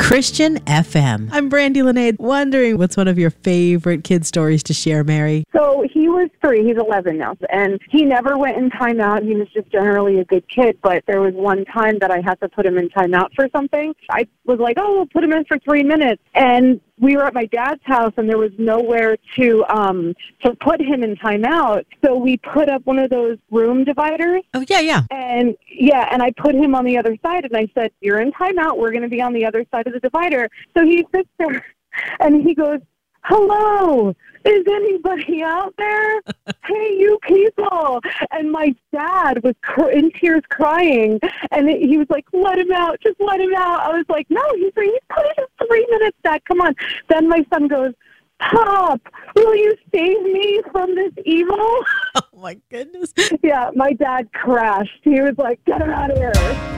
Christian FM. I'm Brandy Lene, wondering what's one of your favorite kid stories to share, Mary? So he was 3. He's 11 now. And he never went in timeout. He was just generally a good kid. But there was one time that I had to put him in timeout for something. I was like, oh, we'll put him in for 3 minutes. And we were at my dad's house, and there was nowhere to put him in timeout. So we put up one of those room dividers. Oh, yeah. And I put him on the other side, and I said, you're in timeout. We're going to be on the other side of the divider. So he sits there, and he goes, hello, is anybody out there? Hey, you people. And my dad was in tears crying, and he was like, let him out, just let him out. I was like, no, he's put it in 3 minutes, Dad, come on. Then my son goes, Pop, will you save me from this evil? Oh, my goodness. Yeah, my dad crashed. He was like, get her out of here.